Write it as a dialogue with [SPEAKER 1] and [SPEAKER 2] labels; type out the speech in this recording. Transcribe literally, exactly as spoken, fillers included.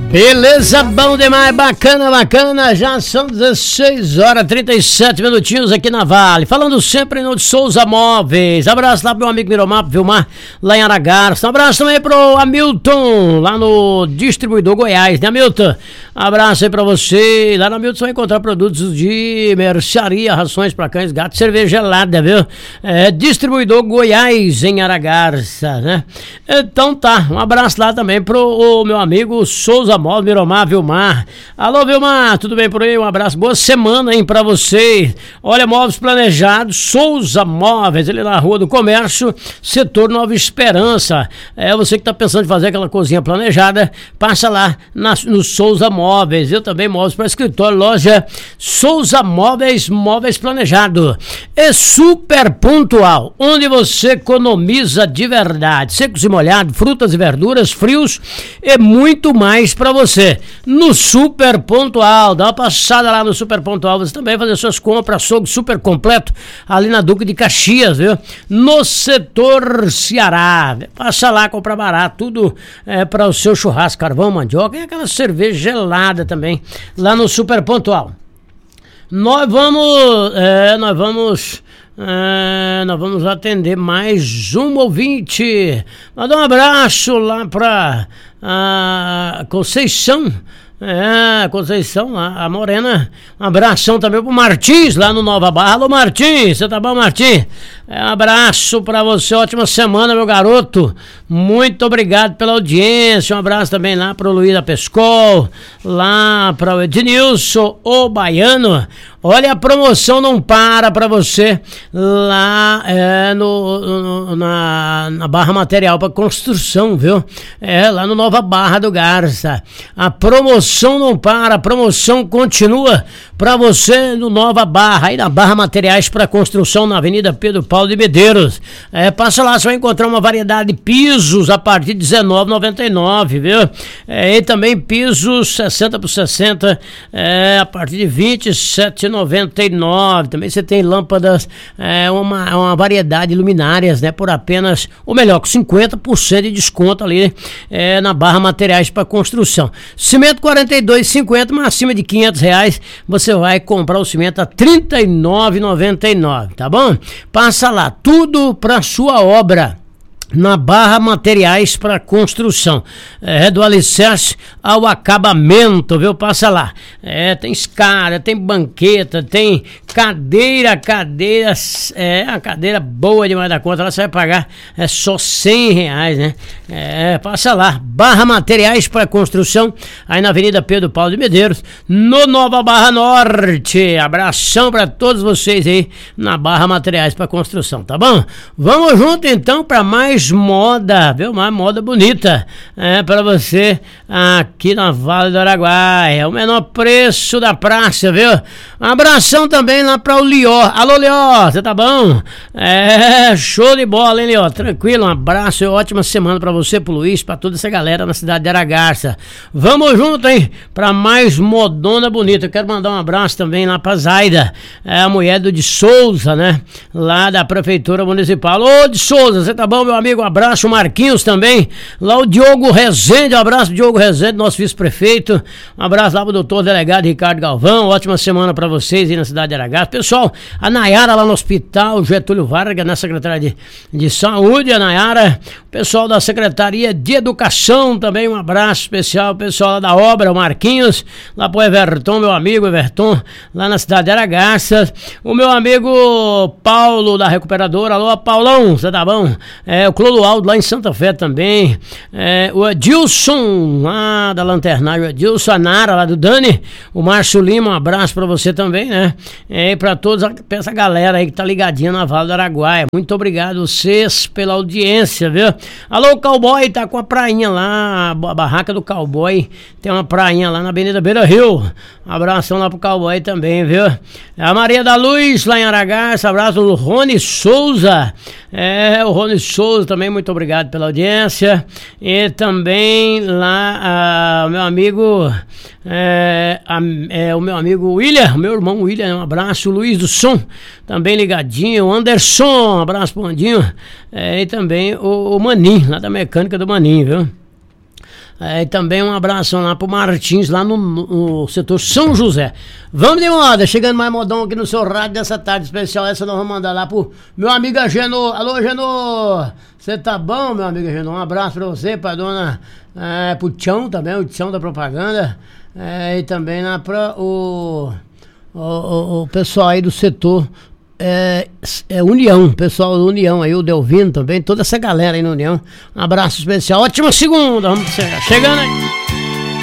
[SPEAKER 1] Beleza, bom demais, bacana, bacana, já são dezesseis horas e trinta e sete minutinhos aqui na Vale, falando sempre no de Souza Móveis. Abraço lá pro meu amigo Miromar, pro Vilmar, lá em Aragarça. Um abraço também pro Hamilton, lá no Distribuidor Goiás, né, Hamilton? Abraço aí pra você. Lá no Hamilton você vai encontrar produtos de mercearia, rações pra cães, gatos, cerveja gelada, viu? É Distribuidor Goiás, em Aragarça, né? Então tá, um abraço lá também pro o meu amigo Souza Móveis, Miromar, Vilmar. Alô, Vilmar, tudo bem por aí? Um abraço, boa semana, hein, pra vocês. Olha, móveis planejados, Souza Móveis, ele na Rua do Comércio, setor Nova Esperança. É você que tá pensando em fazer aquela cozinha planejada, passa lá na, no Souza Móveis. Eu também, móveis para escritório, loja Souza Móveis, móveis planejado. É super pontual, onde você economiza de verdade. Secos e molhados, frutas e verduras, frios e muito mais pra você. No Super Pontual, dá uma passada lá no Super Pontual, você também vai fazer suas compras, açougue super completo, ali na Duque de Caxias, viu? No setor Ceará. Passa lá, comprar barato, tudo é, para o seu churrasco, carvão, mandioca e aquela cerveja gelada também, lá no Super Pontual. Nós vamos, é, nós vamos... É, nós vamos atender mais um ouvinte. Mandar um abraço lá pra a Conceição. É, Conceição, a, a Morena. Um abração também pro Martins, lá no Nova Barra. Alô, Martins, você tá bom, Martins? É, um abraço pra você, ótima semana, meu garoto. Muito obrigado pela audiência. Um abraço também lá pro Luiz da Pescol, lá para o Ednilson, o Baiano. Olha, a promoção não para pra você lá é, no, no, na, na Barra Material para Construção, viu? É, lá no Nova Barra do Garça. A promoção não para, a promoção continua pra você no Nova Barra, aí na Barra Materiais para Construção, na Avenida Pedro Paulo de Medeiros. É, passa lá, você vai encontrar uma variedade de pisos a partir de dezenove reais e noventa e nove centavos, viu? É, e também pisos sessenta por sessenta é, a partir de vinte e sete reais e noventa e nove centavos. Também você tem lâmpadas, é, uma, uma variedade de luminárias, né? Por apenas, ou melhor, com cinquenta por cento de desconto ali é, na Barra Materiais para Construção. Cimento quarenta e dois reais e cinquenta centavos, mas acima de quinhentos reais você vai comprar o cimento a trinta e nove reais e noventa e nove centavos, tá bom? Passa lá, tudo para sua obra. Na Barra Materiais para Construção, é, do alicerce ao acabamento, viu? Passa lá, é, tem escada, tem banqueta, tem cadeira, cadeira, é, a cadeira boa demais da conta, lá você vai pagar é só cem reais, né? É, passa lá, Barra Materiais para Construção, aí na Avenida Pedro Paulo de Medeiros, no Nova Barra Norte. Abração para todos vocês aí na Barra Materiais para Construção, tá bom? Vamos junto então para mais moda, viu? Mais moda bonita, é, para você aqui na Vale do Araguaia. O menor preço da praça, viu? Um abração também lá para o Lió. Alô, Lió, você tá bom? É, show de bola, hein, Lió? Tranquilo, um abraço e ótima semana para você, pro Luiz, para toda essa galera na cidade de Aragarça. Vamos junto, hein? Para mais modona bonita. Eu quero mandar um abraço também lá para Zaida, é a mulher do de Souza, né? Lá da Prefeitura Municipal. Ô, de Souza, você tá bom, meu amigo? Um abraço, o Marquinhos também. Lá o Diogo Rezende, um abraço, Diogo Rezende, nosso vice-prefeito. Um abraço lá pro doutor delegado Ricardo Galvão. Ótima semana para vocês aí na cidade de Aragarça. Pessoal, a Nayara lá no Hospital Getúlio Vargas, na Secretaria de, de Saúde, a Nayara. O pessoal da Secretaria de Educação também, um abraço especial. O pessoal lá da obra, o Marquinhos. Lá pro Everton, meu amigo Everton, lá na cidade de Aragarça. O meu amigo Paulo da Recuperadora. Alô, Paulão, você tá bom? É, o Clodoaldo lá em Santa Fé também, é, o Edilson lá da Lanternagem, o Edilson, a Nara lá do Dani, o Márcio Lima, um abraço pra você também, né? É, e pra todos, pra essa galera aí que tá ligadinha na Vale do Araguaia. Muito obrigado vocês pela audiência, viu? Alô, o Cowboy, tá com a prainha lá, a barraca do Cowboy, tem uma prainha lá na Avenida Beira Rio. Um abração lá pro Cowboy também, viu? A Maria da Luz lá em Aragarça, abraço do Rony Souza, é, o Rony Souza também, muito obrigado pela audiência. E também lá, o meu amigo, é, a, é, o meu amigo William, meu irmão William, um abraço. O Luiz do Som, também ligadinho. O Anderson, um abraço pro Andinho. É, e também o, o Maninho, lá da mecânica do Maninho, viu? É, e também um abraço lá pro Martins, lá no, no setor São José. Vamos de moda, chegando mais modão aqui no seu rádio dessa tarde especial. Essa nós vamos mandar lá pro meu amigo Agenor. Alô, Agenor! Você tá bom, meu amigo Agenor? Um abraço pra você, pra dona... É, pro Tião também, o Tião da propaganda. É, e também lá pra o, o, o, o pessoal aí do setor... É, é União, pessoal da União aí, o Delvino também, toda essa galera aí na União. Um abraço especial, ótima segunda, vamos chegar, chegando aí.